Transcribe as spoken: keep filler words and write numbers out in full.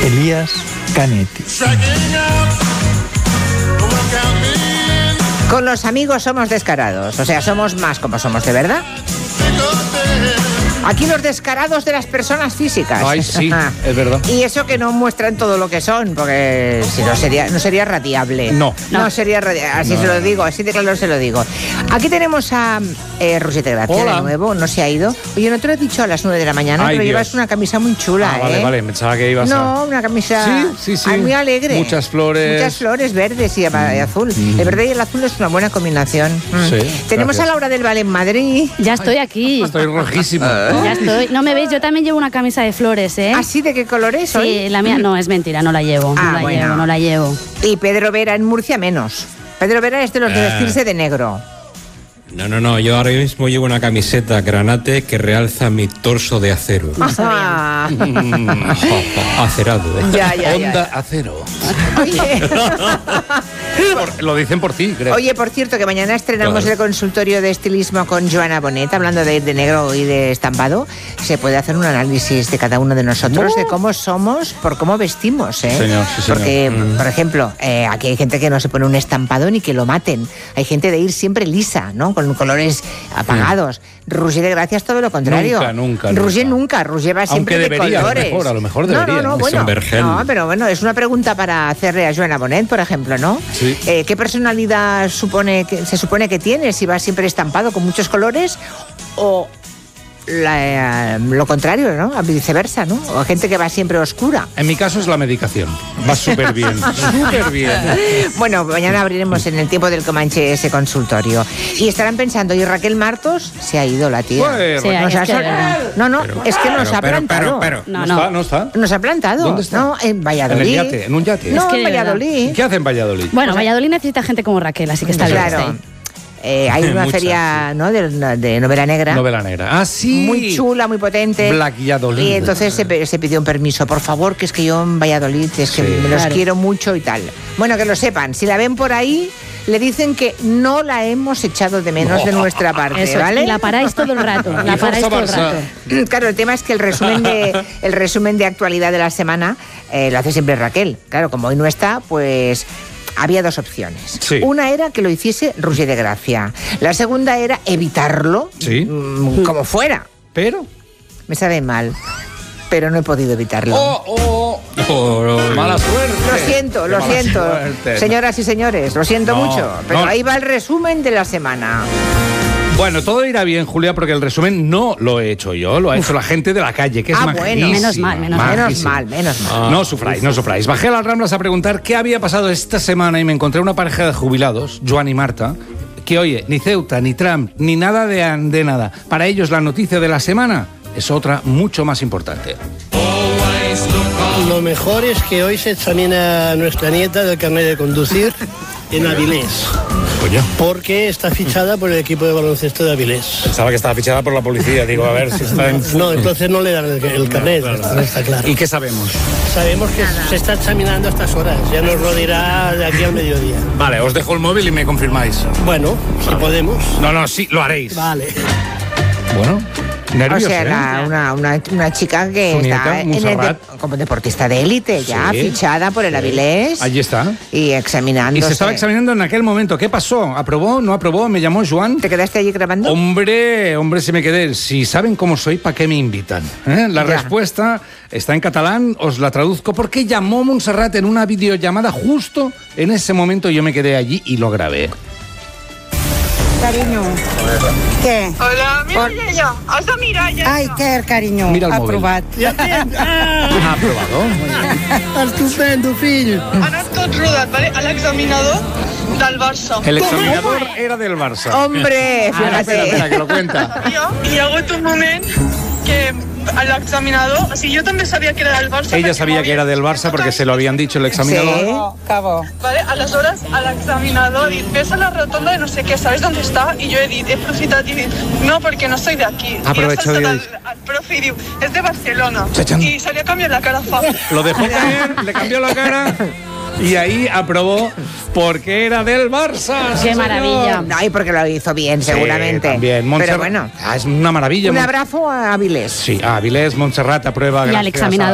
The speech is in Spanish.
Elías Canetti. Con los amigos somos descarados, o sea, somos más como somos de verdad. Aquí los descarados de las personas físicas. Ay, sí, es verdad. Y eso que no muestran todo lo que son, porque si no sería, no sería radiable. No. No, no sería radiable, así no, se lo digo, así de claro se lo digo. Aquí tenemos a eh, Roger de Gracia. Hola. De nuevo, no se ha ido. Oye, no te lo he dicho a las nueve de la mañana, Ay, pero Dios. Llevas una camisa muy chula, ah, ¿eh? Vale, vale, pensaba que ibas no, a... No, una camisa sí, sí, sí. Ay, muy alegre. Muchas flores. Muchas flores verdes y, mm. y azul. Mm. El verde y el azul es una buena combinación. Mm. Sí, tenemos gracias. a Laura del Valle en Madrid. Ya estoy aquí. Estoy rojísimo. Ya estoy. No me veis, yo también llevo una camisa de flores, ¿eh? ¿Ah, sí? ¿De qué color es hoy? Sí, la mía no, es mentira, no la llevo. Ah, no la bueno. llevo, no la llevo. Y Pedro Vera en Murcia menos. Pedro Vera es de los de vestirse de negro. No, no, no, yo ahora mismo llevo una camiseta granate que realza mi torso de acero. Ah. Acerado. Ya, ya, Onda ya. acero. Oye. Por, lo dicen por ti, creo. Oye, por cierto, que mañana estrenamos claro. el consultorio de estilismo con Joana Bonet, hablando de ir de negro y de estampado. Se puede hacer un análisis de cada uno de nosotros, oh. de cómo somos, por cómo vestimos, ¿eh? Señor, sí, señor. Porque, mm. por ejemplo, eh, aquí hay gente que no se pone un estampado ni que lo maten. Hay gente de ir siempre lisa, ¿no? Con colores apagados. Mm. Roger de Gracia es todo lo contrario. Nunca, nunca. Roger nunca. Roger va siempre Aunque debería, de colores. A lo mejor, a lo mejor debería. No, no, no, bueno, no, pero bueno, es una pregunta para hacerle a Joana Bonet, por ejemplo, ¿no? Sí. Eh, ¿Qué personalidad supone que, se supone que tiene? Si va siempre estampado con muchos colores o la, eh, lo contrario, ¿no? Viceversa, ¿no? O gente que va siempre oscura. En mi caso es la medicación. Va súper bien, súper bien. Bueno, mañana abriremos en el tiempo del Comanche ese consultorio. Y estarán pensando, ¿y Raquel Martos? Se ha ido la tía. Pues, sí, nos es ha que sol... No, no, pero, es que nos pero, ha pero, plantado. Pero, pero, no, no, no. está, no está. Nos ha plantado. ¿Dónde está? No, en Valladolid. En el yate, en un yate. No, es que en Valladolid. ¿Qué hace en Valladolid? Bueno, pues, Valladolid necesita gente como Raquel, así que está bien. Claro. Eh, hay una Muchas, feria, sí. ¿no? de, de novela negra. Novela negra. Ah, sí. Muy chula, muy potente. Valladolid. Y entonces se, se pidió un permiso. Por favor, que es que yo en Valladolid, es que Sí, me los claro. quiero mucho y tal. Bueno, que lo sepan. Si la ven por ahí, le dicen que no la hemos echado de menos no. de nuestra parte, Eso, ¿vale? y la paráis todo el rato. La Y paráis Forza todo el Barça. rato. Claro, el tema es que el resumen de, el resumen de actualidad de la semana eh, lo hace siempre Raquel. Claro, como hoy no está, pues... había dos opciones. Sí. Una era que lo hiciese Roger de Gracia. La segunda era evitarlo, Sí. mmm, como fuera. Pero... Me sabe mal, pero no he podido evitarlo. Oh, oh, Oh, mala suerte. Lo siento, lo Mala siento. suerte. Señoras y señores, lo siento No, mucho. Pero no. ahí va el resumen de la semana. Bueno, todo irá bien, Julia, porque el resumen no lo he hecho yo, lo ha hecho la gente de la calle, que es Ah, majísima. bueno. Menos mal, menos Menos majísima. mal, menos mal. Ah. No sufráis, no sufráis. Bajé a las Ramblas a preguntar qué había pasado esta semana y me encontré una pareja de jubilados, Joan y Marta, que oye, ni Ceuta, ni Trump, ni nada de, de nada. Para ellos la noticia de la semana es otra mucho más importante. Lo mejor es que hoy se examina a nuestra nieta del carnet de conducir en Avilés. Coño. Porque está fichada por el equipo de baloncesto de Avilés. Pensaba que estaba fichada por la policía. Digo, a ver si está en... No, entonces no le dan el, el carnet, no, está claro. ¿Y qué sabemos? Sabemos que se está examinando a estas horas, ya nos lo dirá de aquí al mediodía. Vale, os dejo el móvil y me confirmáis. Bueno, si podemos. No, no, sí, lo haréis. Vale. Bueno, nervios, O sea, ¿eh? la- una, una, una chica que Su está nieta, en el Montserrat. de- como deportista de élite, ya Sí. fichada por el Avilés Allí está. y examinándose. Y se estaba examinando en aquel momento. ¿Qué pasó? ¿Aprobó? ¿No aprobó? ¿Me llamó Joan? ¿Te quedaste allí grabando? Hombre, hombre, si me quedé. Si saben cómo soy, ¿para qué me invitan? ¿Eh? La Ya. respuesta está en catalán, os la traduzco, porque llamó Montserrat en una videollamada justo en ese momento. Yo me quedé allí y lo grabé. Carinyo. Què? Hola, mira ella. Has de mirar ja. Ai, què, carinyo? Mira el Ha mòbil. aprovat. Ja tens. Ah, ¿Ha aprobado? estupendo, fill. Ha anat tot rodat, vale? A l'examinador del Barça. El examinador era del Barça. Hombre, Espera, espera, fíjate. espera, que lo cuenta. Jo, hi ha hagut un moment que a l'examinador... O sigui, jo també sabia que era del Barça. Ella perquè sabía que era del Barça porque se lo habían dicho el examinador. Sí. Oh, que bo. Vale, aleshores, a l'examinador, i ves a la rotonda de no sé què, ¿sabes dónde está? I jo he dit, he aprofitat i he dit, no, perquè no soy de aquí. Ha aprovechado I y ha ha saltat el, el profe i diu, és de Barcelona. Chachán. I se li ha canviat la cara fa. Lo dejó caer, le cambió la cara y ahí aprobó porque era del Barça. ¡Qué señor. maravilla! No, y porque lo hizo bien, Sí, seguramente. también. Montserrat- Pero bueno, Ah, es una maravilla. un Mon- abrazo a Avilés. Sí, a Avilés, Montserrat aprueba. Y al gracias a- examinador.